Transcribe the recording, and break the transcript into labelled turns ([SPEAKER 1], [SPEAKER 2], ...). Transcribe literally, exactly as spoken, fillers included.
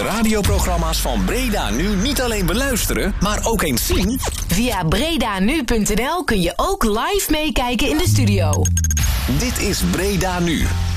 [SPEAKER 1] Radioprogramma's van Breda Nu niet alleen beluisteren, maar ook eens zien?
[SPEAKER 2] Via bredanu punt n l kun je ook live meekijken in de studio.
[SPEAKER 1] Dit is Breda Nu.